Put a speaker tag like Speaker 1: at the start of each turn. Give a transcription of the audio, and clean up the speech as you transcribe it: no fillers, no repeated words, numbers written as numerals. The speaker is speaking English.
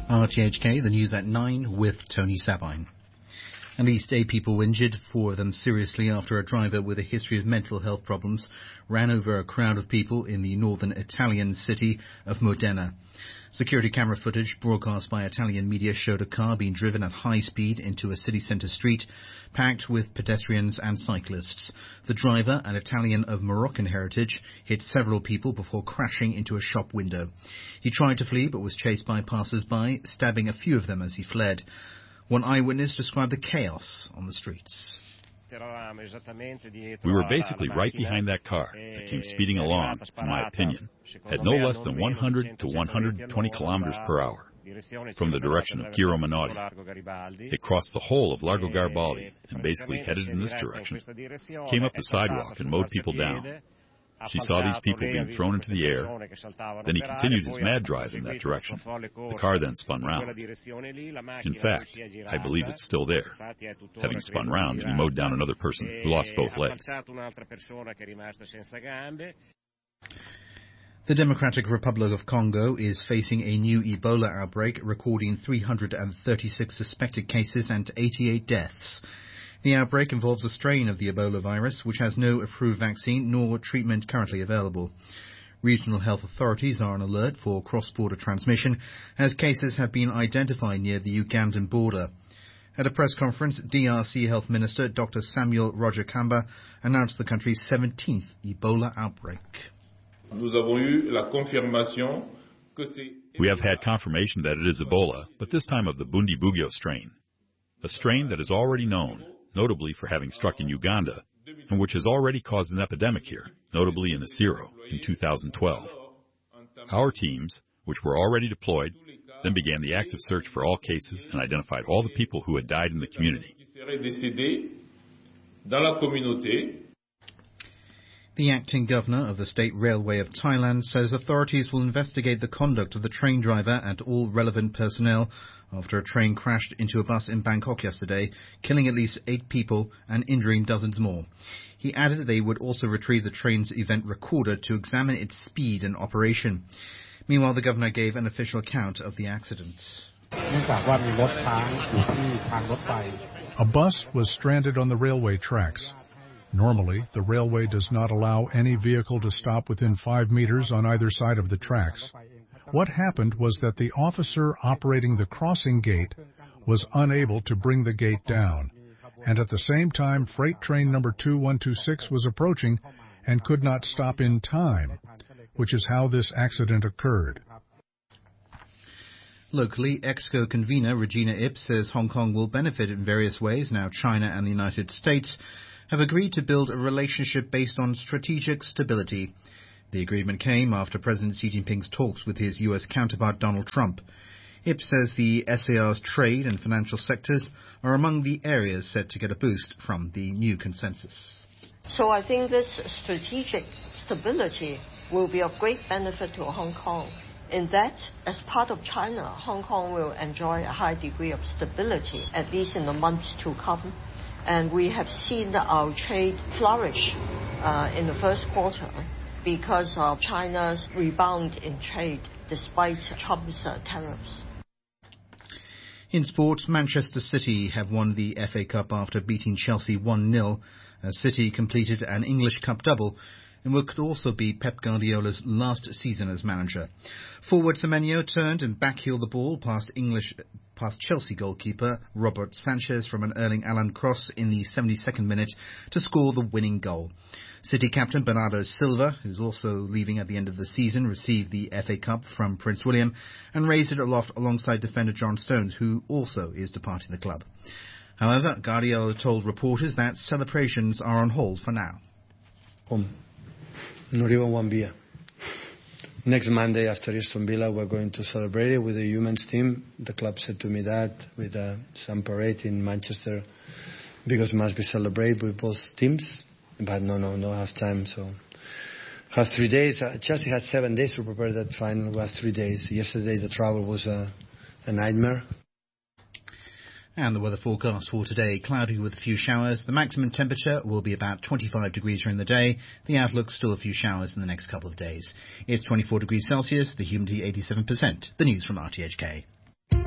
Speaker 1: RTHK, the news at 9 with Tony Sabine. At least 8 people were injured, 4 of them seriously, after a driver with a history of mental health problems ran over a crowd of people in the northern Italian city of Modena. Security camera footage broadcast by Italian media showed a car being driven at high speed into a city centre street packed with pedestrians and cyclists. The driver, an Italian of Moroccan heritage, hit several people before crashing into a shop window. He tried to flee but was chased by passers-by, stabbing a few of them as he fled. One eyewitness described the chaos on the streets.
Speaker 2: We were basically right behind that car that came speeding along, in my opinion, at no less than 100 to 120 kilometers per hour from the direction of Giro Menotti. It crossed the whole of Largo Garibaldi and basically headed in this direction, came up the sidewalk and mowed people down. She saw these people being thrown into the air. Then he continued his mad drive in that direction. The car then spun round. In fact, I believe it's still there, having spun round, and he mowed down another person who lost both legs.
Speaker 1: The Democratic Republic of Congo is facing a new Ebola outbreak, recording 336 suspected cases and 88 deaths. The outbreak involves a strain of the Ebola virus, which has no approved vaccine nor treatment currently available. Regional health authorities are on alert for cross-border transmission, as cases have been identified near the Ugandan border. At a press conference, DRC Health Minister Dr. Samuel Roger Kamba announced the country's 17th Ebola outbreak.
Speaker 2: We have had confirmation that it is Ebola, but this time of the Bundibugyo strain, a strain that is already known, notably for having struck in Uganda, and which has already caused an epidemic here, notably in Isiro in 2012. Our teams, which were already deployed, then began the active search for all cases and identified all the people who had died in the community.
Speaker 1: The acting governor of the State Railway of Thailand says authorities will investigate the conduct of the train driver and all relevant personnel after a train crashed into a bus in Bangkok yesterday, killing at least 8 people and injuring dozens more. He added they would also retrieve the train's event recorder to examine its speed and operation. Meanwhile, the governor gave an official account of the accident.
Speaker 3: A bus was stranded on the railway tracks. Normally, the railway does not allow any vehicle to stop within 5 meters on either side of the tracks. What happened was that the officer operating the crossing gate was unable to bring the gate down, and at the same time, freight train number 2126 was approaching and could not stop in time, which is how this accident occurred.
Speaker 1: Locally, EXCO convener Regina Ip says Hong Kong will benefit in various ways now China and the United States have agreed to build a relationship based on strategic stability. The agreement came after President Xi Jinping's talks with his U.S. counterpart Donald Trump. Ip says the SAR's trade and financial sectors are among the areas set to get a boost from the new consensus.
Speaker 4: So I think this strategic stability will be of great benefit to Hong Kong. In that, as part of China, Hong Kong will enjoy a high degree of stability, at least in the months to come. And we have seen our trade flourish in the first quarter because of China's rebound in trade despite Trump's tariffs.
Speaker 1: In sport, Manchester City have won the FA Cup after beating Chelsea 1-0, as City completed an English Cup double in what could also be Pep Guardiola's last season as manager. Forward Semenyo turned and backheeled the ball past Chelsea goalkeeper Robert Sanchez from an Erling Haaland cross in the 72nd minute to score the winning goal. City captain Bernardo Silva, who's also leaving at the end of the season, received the FA Cup from Prince William and raised it aloft alongside defender John Stones, who also is departing the club. However, Guardiola told reporters that celebrations are on hold for now.
Speaker 5: Not even one beer. Next Monday after Aston Villa, we're going to celebrate it with the women's team. The club said to me that with some parade in Manchester, because it must be celebrated with both teams. But no have time. So have 3 days. Chelsea had 7 days to prepare that final. We have 3 days. Yesterday the travel was a nightmare.
Speaker 1: And the weather forecast for today, cloudy with a few showers. The maximum temperature will be about 25 degrees during the day. The outlook, still a few showers in the next couple of days. It's 24 degrees Celsius, the humidity 87%. The news from RTHK.